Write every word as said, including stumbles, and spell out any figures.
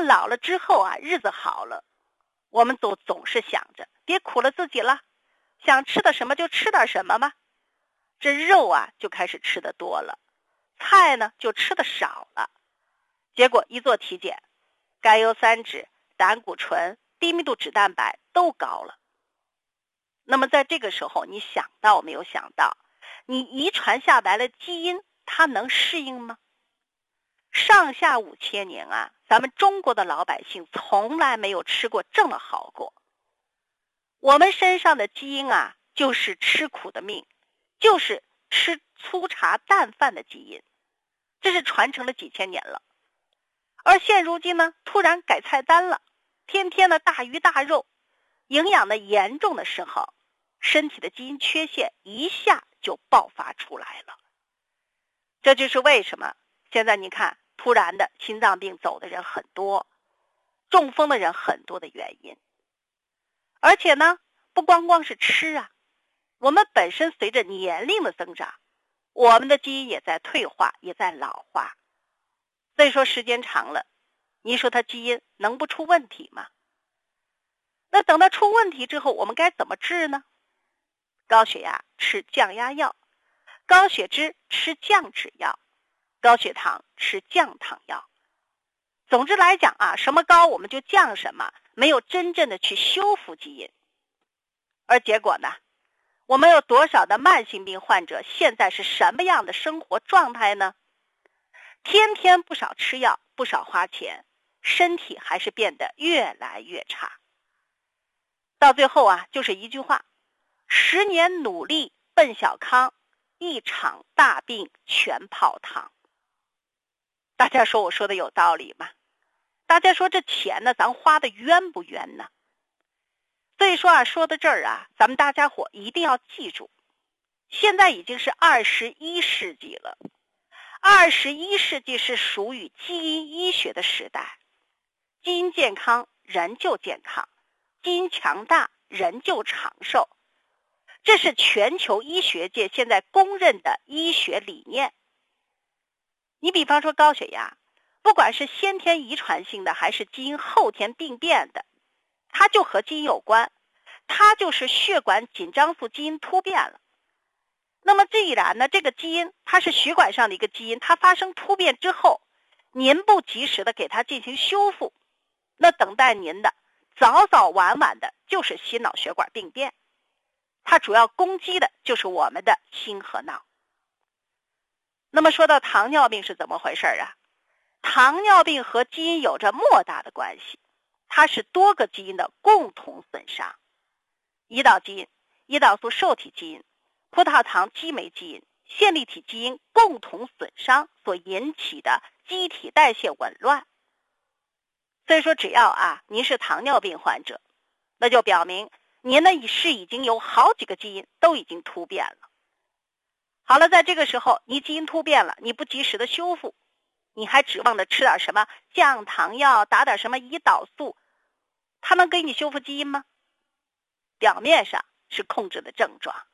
老了之后啊，日子好了，我们总总是想着别苦了自己了，想吃的什么就吃点什么嘛。这肉啊就开始吃的多了，菜呢就吃的少了，结果一做体检，甘油三酯、胆固醇、低密度脂蛋白都高了。那么在这个时候，你想到没有想到，你遗传下来的基因它能适应吗？上下五千年啊，咱们中国的老百姓从来没有吃过这么好过。我们身上的基因啊，就是吃苦的命，就是吃粗茶淡饭的基因，这是传承了几千年了。而现如今呢，突然改菜单了，天天的大鱼大肉，营养的严重的时候，身体的基因缺陷一下就爆发出来了。这就是为什么现在你看突然的心脏病走的人很多，中风的人很多的原因。而且呢，不光光是吃啊，我们本身随着年龄的增长，我们的基因也在退化，也在老化。所以说时间长了，你说它基因能不出问题吗？那等到出问题之后，我们该怎么治呢？高血压吃降压药，高血脂吃降脂药，高血糖吃降糖药。总之来讲啊，什么高我们就降什么，没有真正的去修复基因。而结果呢，我们有多少的慢性病患者现在是什么样的生活状态呢？天天不少吃药，不少花钱，身体还是变得越来越差。到最后啊，就是一句话，十年努力奔小康，一场大病全泡汤。大家说我说的有道理吗？大家说这钱呢，咱花的冤不冤呢？所以说啊，说到这儿啊，咱们大家伙一定要记住，现在已经是二十一世纪了。二十一世纪是属于基因医学的时代，基因健康人就健康，基因强大人就长寿，这是全球医学界现在公认的医学理念。你比方说高血压，不管是先天遗传性的还是基因后天病变的，它就和基因有关，它就是血管紧张素基因突变了。那么既然呢，这个基因它是血管上的一个基因，它发生突变之后，您不及时的给它进行修复，那等待您的早早晚晚的就是心脑血管病变，它主要攻击的就是我们的心和脑。那么说到糖尿病是怎么回事啊？糖尿病和基因有着莫大的关系，它是多个基因的共同损伤。胰岛基因、胰岛素受体基因、葡萄糖激酶基因、线粒体基因共同损伤所引起的机体代谢紊乱。所以说只要啊您是糖尿病患者，那就表明您呢是已经有好几个基因都已经突变了。好了，在这个时候你基因突变了，你不及时的修复，你还指望着吃点什么降糖药，打点什么胰岛素，它能给你修复基因吗？表面上是控制的症状，